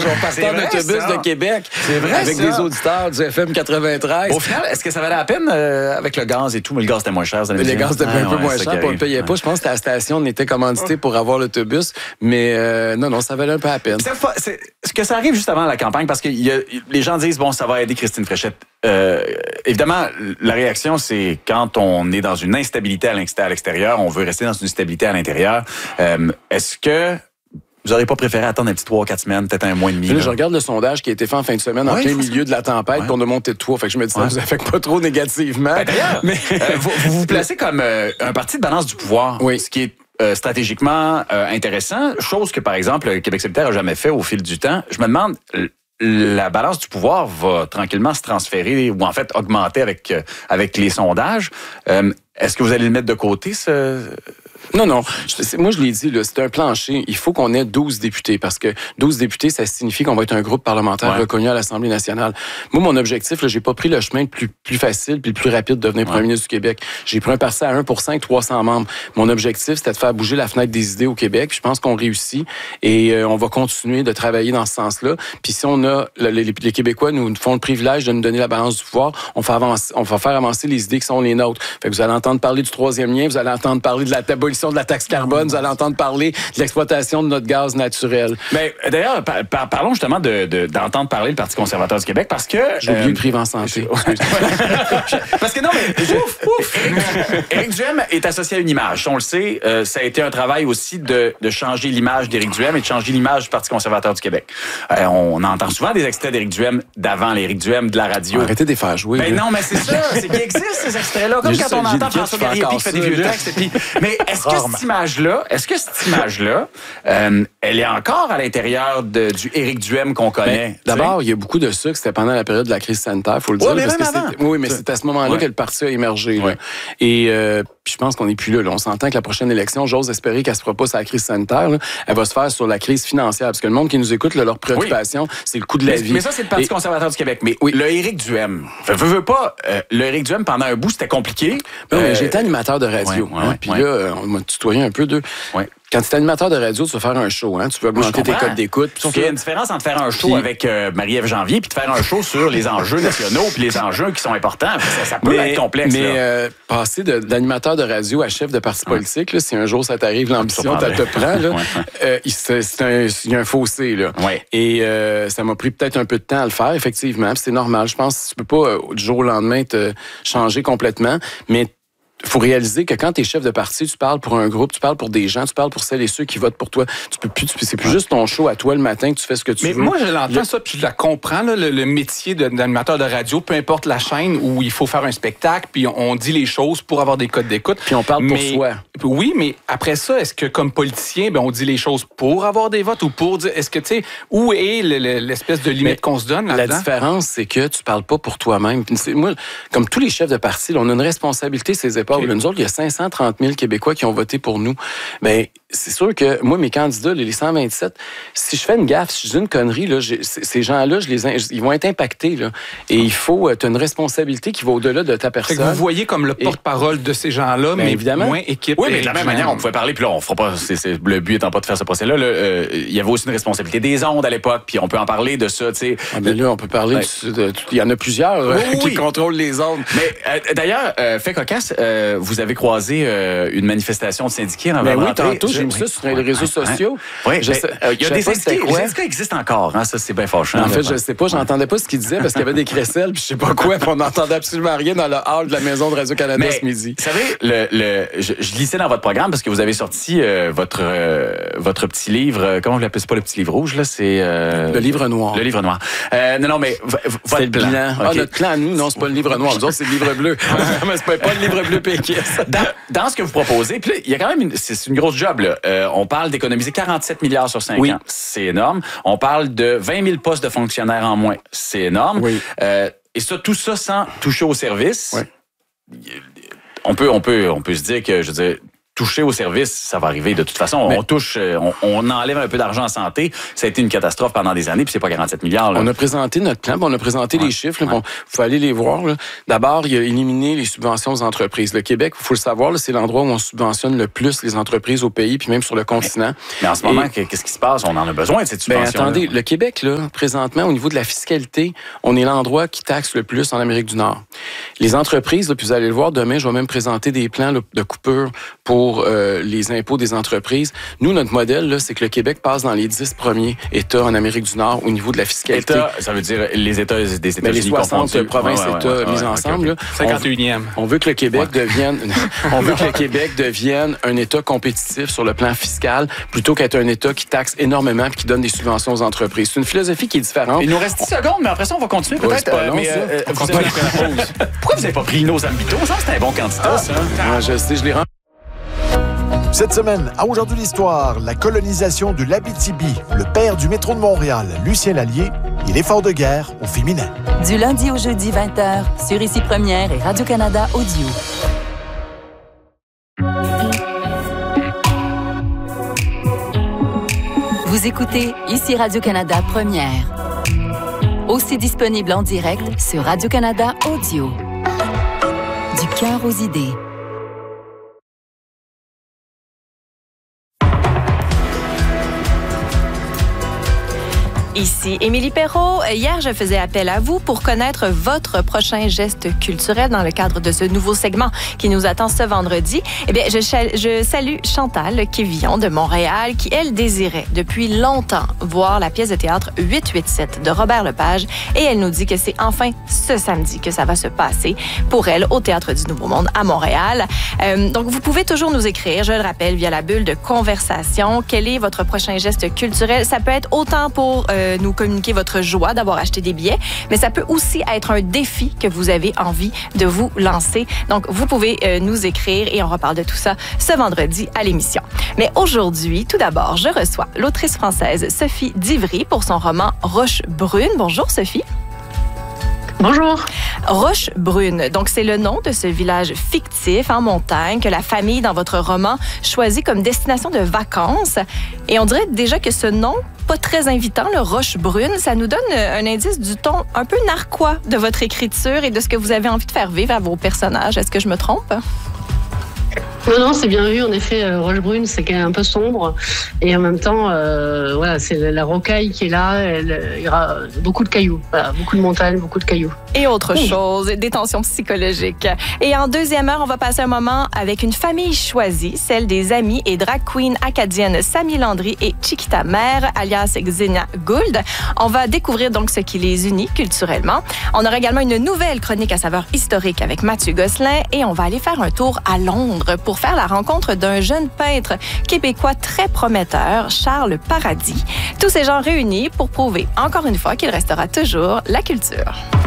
son partant d'autobus de Québec. C'est vrai, avec ça. des auditeurs du FM 93. Au final, est-ce que ça valait la peine avec le gaz et tout? Mais le gaz était moins cher. Le gaz était un peu moins cher, puis on ne payait pas. Je pense que à la station, on était commandité pour avoir l'autobus. Mais non, ça valait un peu la peine. Est-ce que ça arrive juste avant la campagne? Parce que les gens disent, bon, ça va aider Christine Fréchette. Évidemment, la réaction, c'est quand on est dans une instabilité à l'extérieur, on veut rester dans une stabilité à l'intérieur. Est-ce que vous n'auriez pas préféré attendre un petit 3-4 semaines, peut-être un mois et demi? Là, je regarde le sondage qui a été fait en fin de semaine, en plein milieu de la tempête, puis on a monté de 3. Fait que je me dis, ça vous affecte pas trop négativement. D'ailleurs, vous vous placez comme un parti de balance du pouvoir, ce qui est stratégiquement intéressant, chose que, par exemple, le Québec solidaire n'a jamais fait au fil du temps. Je me demande, la balance du pouvoir va tranquillement se transférer ou en fait augmenter avec les sondages. Est-ce que vous allez le mettre de côté, Non. Moi, je l'ai dit, là, c'est un plancher. Il faut qu'on ait 12 députés parce que 12 députés, ça signifie qu'on va être un groupe parlementaire reconnu à l'Assemblée nationale. Moi, mon objectif, là, j'ai pas pris le chemin le plus facile puis le plus rapide de devenir premier ministre du Québec. J'ai pris un parti à 1% avec 300 membres. Mon objectif, c'était de faire bouger la fenêtre des idées au Québec. Puis je pense qu'on réussit et on va continuer de travailler dans ce sens-là. Puis si on a les Québécois nous font le privilège de nous donner la balance du pouvoir, on va faire avancer les idées qui sont les nôtres. Fait que vous allez entendre parler du troisième lien, vous allez entendre parler de la abolition de la taxe carbone, vous allez entendre parler de l'exploitation de notre gaz naturel. Mais d'ailleurs, parlons justement d'entendre parler le Parti conservateur du Québec parce que... J'ai oublié le privé en santé. Parce que non, mais Éric Duhem est associé à une image. On le sait, ça a été un travail aussi de changer l'image d'Éric Duhem et de changer l'image du Parti conservateur du Québec. On entend souvent des extraits d'Éric Duhem d'avant l'Éric Duhem de la radio. Arrêtez de les faire jouer. Ben non, mais c'est ça, c'est qu'il existe ces extraits-là. Comme quand on entend François Garriépi qui fait des vieux textes. Mais est-ce que cette image-là, elle est encore à l'intérieur du Éric Duhem qu'on connaît? D'abord, il y a beaucoup de ça que c'était pendant la période de la crise sanitaire, il faut le dire. Mais même avant. Oui, mais c'est à ce moment-là que le parti a émergé. Là. Et je pense qu'on n'est plus là. On s'entend que la prochaine élection, j'ose espérer qu'elle ne se fera pas sur la crise sanitaire. Là. Elle va se faire sur la crise financière. Parce que le monde qui nous écoute, là, leur préoccupation, c'est le coût de la vie. Mais ça, c'est le Parti conservateur du Québec. Mais le Éric Duhem, veux pas, le Éric Duhem, pendant un bout, c'était compliqué. J'étais animateur de radio. Puis là, on m'a tutoyé un peu d'eux. Quand tu es animateur de radio, tu vas faire un show, tu veux augmenter tes codes d'écoute. Sauf qu'il y a une différence entre faire un show avec Marie-Ève Janvier puis de faire un show sur les enjeux nationaux puis les enjeux qui sont importants. Ça peut être complexe. Mais passer d'animateur de radio à chef de parti politique, là, si un jour ça t'arrive, l'ambition, tu te prend, là, il y a un fossé. Là. Et ça m'a pris peut-être un peu de temps à le faire, effectivement. C'est normal. Je pense que tu peux pas, du jour au lendemain, te changer complètement. Mais il faut réaliser que quand tu es chef de parti, tu parles pour un groupe, tu parles pour des gens, tu parles pour celles et ceux qui votent pour toi. C'est plus juste ton show à toi le matin que tu fais ce que tu veux. Mais moi, je l'entends ça, puis je la comprends, là, le métier d'animateur de radio, peu importe la chaîne où il faut faire un spectacle, puis on dit les choses pour avoir des codes d'écoute. Puis on parle pour soi. Oui, mais après ça, est-ce que comme politicien, on dit les choses pour avoir des votes ou pour dire, est-ce que, tu sais, où est l'espèce de limite qu'on se donne là-dedans? La différence, c'est que tu parles pas pour toi-même. Moi, comme tous les chefs de parti, là, on a une responsabilité, ces épaules. Okay. Nous autres, il y a 530 000 Québécois qui ont voté pour nous. Bien, c'est sûr que moi, mes candidats, les 127, si je fais une gaffe, si je dis une connerie, là, ces gens-là, ils vont être impactés. Là. Et il faut, tu as une responsabilité qui va au-delà de ta personne. Fait que vous voyez comme le porte-parole de ces gens-là, mais évidemment, moins équipe. Oui, mais de la même manière, on pouvait parler, puis là, on fera pas, le but étant pas de faire ce procès-là, il y avait aussi une responsabilité des ondes à l'époque, puis on peut en parler de ça, tu sais. Mais là, on peut parler il y en a plusieurs qui contrôlent les ondes. Mais d'ailleurs, fait cocasse, vous avez croisé une manifestation de syndiqués en oui, tantôt, j'ai mis ça sur les réseaux sociaux. Oui, il y a des syndiqués. Les syndicats existent encore, ça, c'est bien fâchant. En fait, je sais pas, j'entendais pas ce qu'ils disaient parce qu'il y avait des crécelles, puis je sais pas quoi, puis on n'entendait absolument rien dans le hall de la maison de Radio-Canada ce midi. Vous savez, je lisais dans votre programme parce que vous avez sorti votre petit livre, comment vous l'appelez? C'est pas le petit livre rouge, là, c'est... Le livre noir. Le livre noir. Non, mais votre plan. Okay. Notre plan, nous, non, c'est pas le livre noir. Nous autres, c'est le livre bleu. Mais c'est pas le livre bleu péquiste. Dans ce que vous proposez, puis il y a quand même c'est une grosse job, là. On parle d'économiser 47 milliards sur 5 ans. C'est énorme. On parle de 20 000 postes de fonctionnaires en moins. C'est énorme. Oui. Et ça, tout ça sans toucher au service. Oui. On peut se dire que, je veux dire, toucher au service, ça va arriver de toute façon. Mais on enlève un peu d'argent en santé. Ça a été une catastrophe pendant des années, puis c'est pas 47 milliards. Là. On a présenté notre plan, on a présenté les chiffres. Bon, faut aller les voir. D'abord, il a éliminé les subventions aux entreprises. Le Québec, il faut le savoir, c'est l'endroit où on subventionne le plus les entreprises au pays, puis même sur le continent. Mais en ce moment, qu'est-ce qui se passe? On en a besoin de cette subvention. Attendez, le Québec, là, présentement, au niveau de la fiscalité, on est l'endroit qui taxe le plus en Amérique du Nord. Les entreprises, là, puis vous allez le voir, demain, je vais même présenter des plans là, de coupure pour les impôts des entreprises. Nous, notre modèle, là, c'est que le Québec passe dans les 10 premiers États en Amérique du Nord au niveau de la fiscalité. État, ça veut dire les États des États-Unis. Mais les 60 provinces-États mis ensemble. 51e. On veut que le Québec devienne, on veut que le Québec devienne un État compétitif sur le plan fiscal, plutôt qu'être un État qui taxe énormément et qui donne des subventions aux entreprises. C'est une philosophie qui est différente. Il nous reste 10 secondes, mais après ça, on va continuer peut-être. C'est pas long, Pourquoi vous n'avez pas pris nos Zambito? Ça, c'était un bon candidat, ça. Je sais, je l'ai rendu. Cette semaine, à Aujourd'hui l'Histoire, la colonisation de l'Abitibi, le père du métro de Montréal, Lucien Lallier, et l'effort de guerre au féminin. Du lundi au jeudi 20h, sur Ici Première et Radio-Canada Audio. Vous écoutez Ici Radio-Canada Première. Aussi disponible en direct sur Radio-Canada Audio. Du cœur aux idées. Ici Émilie Perrault. Hier, je faisais appel à vous pour connaître votre prochain geste culturel dans le cadre de ce nouveau segment qui nous attend ce vendredi. Eh bien, je salue Chantal Quévillon de Montréal qui, elle, désirait depuis longtemps voir la pièce de théâtre 887 de Robert Lepage et elle nous dit que c'est enfin ce samedi que ça va se passer pour elle au Théâtre du Nouveau Monde à Montréal. Donc, vous pouvez toujours nous écrire, je le rappelle, via la bulle de conversation. Quel est votre prochain geste culturel? Ça peut être autant pour nous communiquer votre joie d'avoir acheté des billets, mais ça peut aussi être un défi que vous avez envie de vous lancer. Donc, vous pouvez nous écrire et on reparle de tout ça ce vendredi à l'émission. Mais aujourd'hui, tout d'abord, je reçois l'autrice française Sophie Divry pour son roman Rochebrune. Bonjour Sophie. Bonjour. Rochebrune, donc c'est le nom de ce village fictif en montagne que la famille dans votre roman choisit comme destination de vacances. Et on dirait déjà que ce nom, pas très invitant, le Rochebrune, ça nous donne un indice du ton un peu narquois de votre écriture et de ce que vous avez envie de faire vivre à vos personnages. Est-ce que je me trompe? Non, c'est bien vu. En effet, Rochebrune, c'est un peu sombre. Et en même temps, voilà, c'est la rocaille qui est là. Il y aura beaucoup de cailloux. Voilà, beaucoup de montagnes, beaucoup de cailloux. Et autre chose, des tensions psychologiques. Et en deuxième heure, on va passer un moment avec une famille choisie, celle des amis et drag queen acadiennes Samy Landry et Chiquita Mère, alias Xenia Gould. On va découvrir donc ce qui les unit culturellement. On aura également une nouvelle chronique à saveur historique avec Mathieu Gosselin et on va aller faire un tour à Londres pour faire la rencontre d'un jeune peintre québécois très prometteur, Charles Paradis. Tous ces gens réunis pour prouver encore une fois qu'il restera toujours la culture.